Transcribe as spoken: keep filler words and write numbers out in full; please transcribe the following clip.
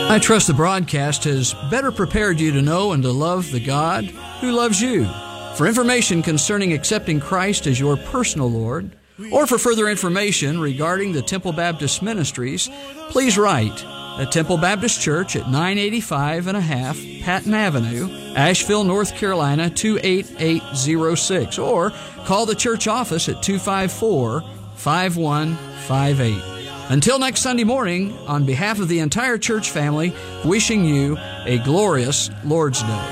I trust the broadcast has better prepared you to know and to love the God who loves you. For information concerning accepting Christ as your personal Lord, or for further information regarding the Temple Baptist Ministries, please write at Temple Baptist Church at nine eighty-five and a half Patton Avenue, Asheville, North Carolina two eight eight zero six, or call the church office at two five four, five one five eight. Until next Sunday morning, on behalf of the entire church family, wishing you a glorious Lord's Day.